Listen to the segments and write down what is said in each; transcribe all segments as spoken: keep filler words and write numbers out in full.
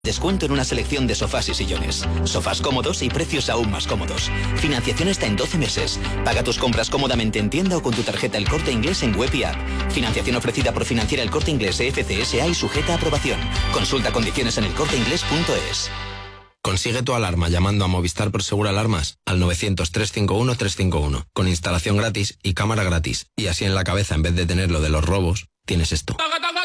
Descuento en una selección de sofás y sillones. Sofás cómodos y precios aún más cómodos. Financiación hasta en doce meses. Paga tus compras cómodamente en tienda o con tu tarjeta El Corte Inglés en web y app. Financiación ofrecida por Financiera El Corte Inglés F C S A y sujeta a aprobación. Consulta condiciones en el corte inglés punto es. Consigue tu alarma llamando a Movistar Prosegur Alarmas al novecientos, trescientos cincuenta y uno, trescientos cincuenta y uno, con instalación gratis y cámara gratis. Y así en la cabeza, en vez de tener lo de los robos, tienes esto.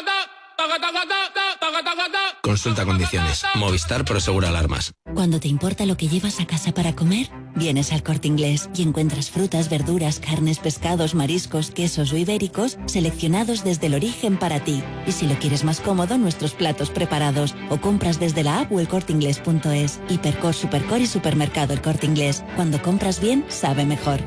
Consulta condiciones. Movistar Prosegur Alarmas. Cuando te importa lo que llevas a casa para comer, vienes al Corte Inglés y encuentras frutas, verduras, carnes, pescados, mariscos, quesos o ibéricos seleccionados desde el origen para ti. Y si lo quieres más cómodo, nuestros platos preparados. O compras desde la app o el corte inglés punto es. Hipercor, Supercor y Supermercado El Corte Inglés. Cuando compras bien, sabe mejor.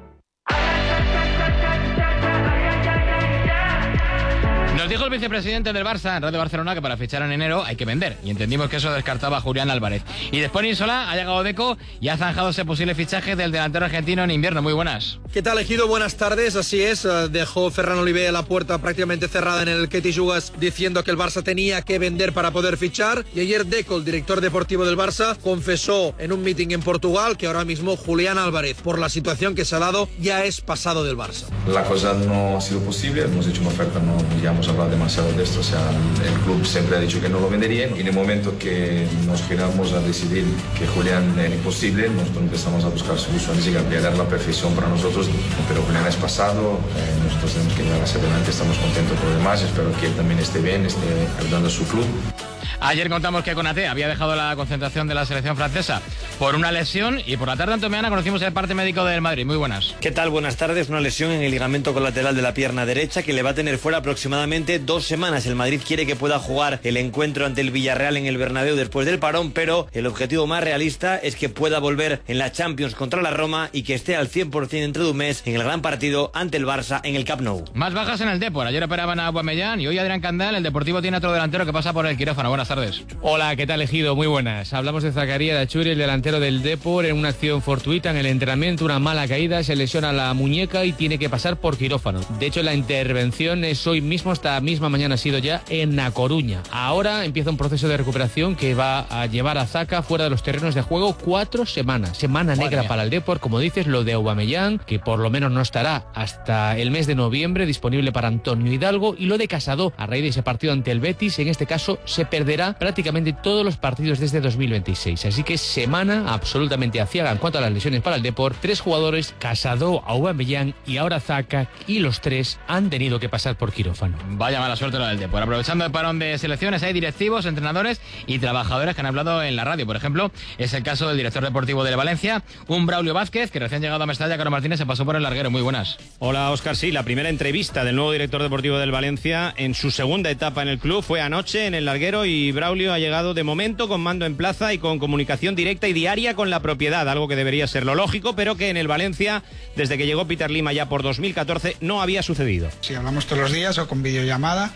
Nos dijo el vicepresidente del Barça en Radio Barcelona que para fichar en enero hay que vender, y entendimos que eso descartaba a Julián Álvarez. Y después Insola ha llegado Deco y ha zanjado ese posible fichaje del delantero argentino en invierno. Muy buenas. ¿Qué tal, Ejido? Buenas tardes, así es. Dejó Ferran Oliver la puerta prácticamente cerrada en el Ketty Jugas diciendo que el Barça tenía que vender para poder fichar. Y ayer Deco, el director deportivo del Barça, confesó en un meeting en Portugal que ahora mismo Julián Álvarez, por la situación que se ha dado, ya es pasado del Barça. La cosa no ha sido posible, hemos hecho una oferta, no ya hemos hablado demasiado de esto, o sea, el club siempre ha dicho que no lo venderían y en el momento que nos giramos a decidir que Julián era imposible, nosotros empezamos a buscar soluciones y cambiar la perfección para nosotros, pero Julián es pasado, eh, nosotros tenemos que llegar hacia adelante, estamos contentos por lo demás, espero que él también esté bien, esté ayudando a su club. Ayer contamos que Konaté había dejado la concentración de la selección francesa por una lesión y por la tarde antomeana conocimos el parte médico del Madrid. Muy buenas. ¿Qué tal? Buenas tardes. Una lesión en el ligamento colateral de la pierna derecha que le va a tener fuera aproximadamente dos semanas. El Madrid quiere que pueda jugar el encuentro ante el Villarreal en el Bernabéu después del parón, pero el objetivo más realista es que pueda volver en la Champions contra la Roma y que esté al cien por ciento dentro de un mes en el gran partido ante el Barça en el Camp Nou. Más bajas en el Depor. Ayer operaban a Aubameyang y hoy Adrián Candal. El Deportivo tiene otro delantero que pasa por el quirófano. Buenas tardes. Hola, ¿qué tal, Ejido? Muy buenas. Hablamos de Zacarías Dachuri, el delantero del Depor, en una acción fortuita en el entrenamiento, una mala caída, se lesiona la muñeca y tiene que pasar por quirófano. De hecho, la intervención es hoy mismo, esta misma mañana ha sido ya en A Coruña. Ahora empieza un proceso de recuperación que va a llevar a Zaca fuera de los terrenos de juego cuatro semanas. Semana negra Madre para el Depor, como dices, lo de Aubameyang, que por lo menos no estará hasta el mes de noviembre, disponible para Antonio Hidalgo, y lo de Casado, a raíz de ese partido ante el Betis, en este caso se perderá prácticamente todos los partidos desde dos mil veintiséis. Así que semana absolutamente aciaga en cuanto a las lesiones para el Depor. Tres jugadores, Casado, Aubameyang y ahora Zaca, y los tres han tenido que pasar por quirófano. Vaya mala suerte la del Depor. Aprovechando el parón de selecciones, hay directivos, entrenadores y trabajadores que han hablado en la radio. Por ejemplo, es el caso del director deportivo de Valencia, un Braulio Vázquez, que recién llegado a Mestalla, Carlos Martínez, se pasó por el larguero. Muy buenas. Hola, Óscar. Sí, la primera entrevista del nuevo director deportivo del Valencia en su segunda etapa en el club fue anoche en el larguero y Braulio ha llegado de momento con mando en plaza y con comunicación directa y diaria con la propiedad, algo que debería ser lo lógico, pero que en el Valencia, desde que llegó Peter Lima ya por dos mil catorce, no había sucedido. Sí, hablamos todos los días o con videollamada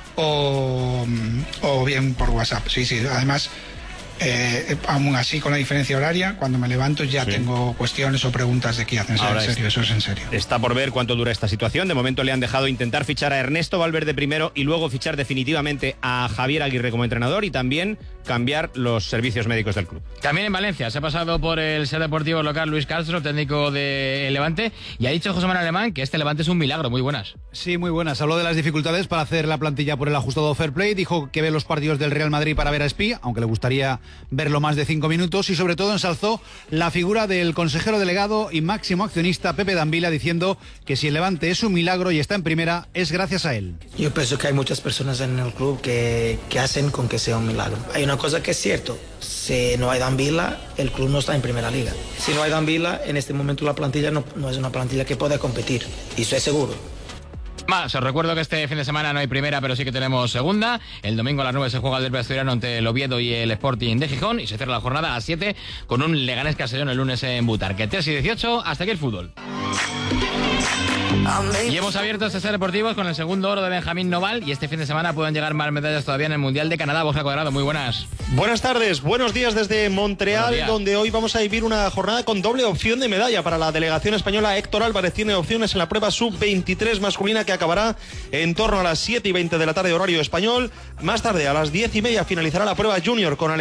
o, o bien por WhatsApp. Sí, sí, además, eh, aún así con la diferencia horaria, cuando me levanto ya sí. tengo cuestiones o preguntas de qué hacen. En serio, eso es en serio. Está por ver cuánto dura esta situación. De momento le han dejado intentar fichar a Ernesto Valverde primero y luego fichar definitivamente a Javier Aguirre como entrenador y también cambiar los servicios médicos del club. También en Valencia se ha pasado por el ser deportivo local Luis Castro, técnico de Levante, y ha dicho José Manuel Alemán que este Levante es un milagro. Muy buenas. Sí, muy buenas. Habló de las dificultades para hacer la plantilla por el ajustado fair play, dijo que ve los partidos del Real Madrid para ver a Espí, aunque le gustaría verlo más de cinco minutos, y sobre todo ensalzó la figura del consejero delegado y máximo accionista Pepe Dambila, diciendo que si el Levante es un milagro y está en primera es gracias a él. Yo pienso que hay muchas personas en el club que, que hacen con que sea un milagro. Hay una cosa que es cierto, si no hay Dambila, el club no está en primera liga. Si no hay Dambila, en este momento la plantilla no, no es una plantilla que pueda competir, y eso es seguro. Más, os recuerdo que este fin de semana no hay primera, pero sí que tenemos segunda. El domingo a las nueve se juega el derbi asturiano ante el Oviedo y el Sporting de Gijón, y se cierra la jornada a las siete con un Leganés Castellón el lunes en Butarque. tres y dieciocho, hasta aquí el fútbol. Y hemos abierto C S Deportivos con el segundo oro de Benjamín Noval y este fin de semana pueden llegar más medallas todavía en el Mundial de Canadá. Borja Cuadrado, muy buenas. Buenas tardes, buenos días desde Montreal, donde hoy vamos a vivir una jornada con doble opción de medalla para la delegación española. Héctor Álvarez tiene opciones en la prueba sub veintitrés masculina que acabará en torno a las siete y veinte de la tarde horario español. Más tarde, a las diez y media, finalizará la prueba junior con